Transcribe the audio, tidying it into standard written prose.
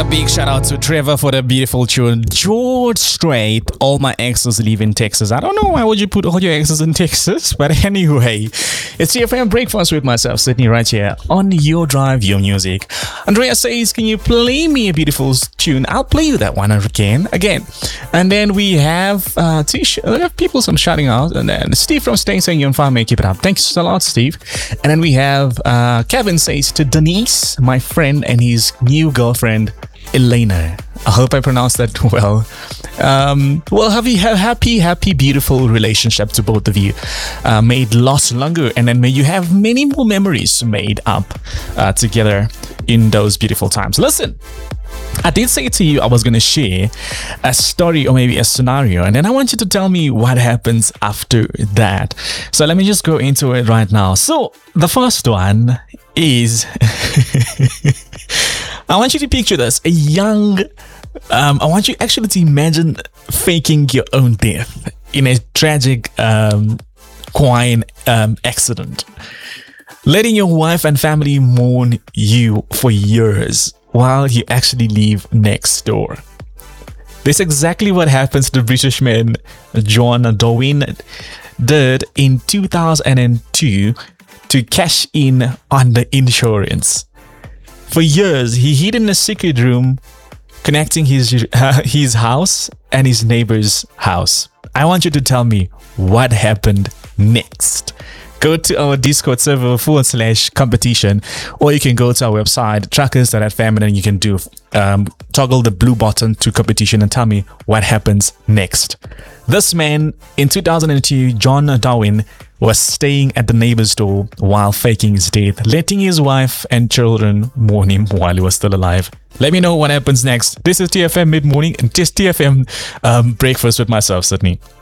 A big shout out to Trevor for the beautiful tune. George Strait, All My Exes Live in Texas. I don't know why would you put all your exes in Texas, but anyway, it's TFM Breakfast with myself, Sydney, right here on Your Drive, Your Music. Andrea says, can you play me a beautiful tune? I'll play you that one again. And then we have people some shouting out, and then Steve from Staying saying you're on fire, man, keep it up. Thanks a lot, Steve. And then we have Kevin says to Denise, my friend and his new girlfriend, Elena. I hope I pronounced that well. Happy, beautiful relationship to both of you. May it last longer, and then may you have many more memories made up together in those beautiful times. Listen, I did say to you I was going to share a story or maybe a scenario, and then I want you to tell me what happens after that. So let me just go into it right now. So the first one is I want you to picture this, I want you actually to imagine faking your own death in a tragic quine accident, letting your wife and family mourn you for years while you actually live next door. This is exactly what happens to British man John Darwin did in 2002 to cash in on the insurance. For years, he hid in a secret room connecting his house and his neighbor's house. I want you to tell me what happened next. Go to our Discord server /competition, or you can go to our website trackers.fm, and then you can do toggle the blue button to competition and tell me what happens next. This man in 2002, John Darwin, was staying at the neighbor's door while faking his death, letting his wife and children mourn him while he was still alive. Let me know what happens next. This is TFM Mid Morning and just TFM Breakfast with myself, Sydney.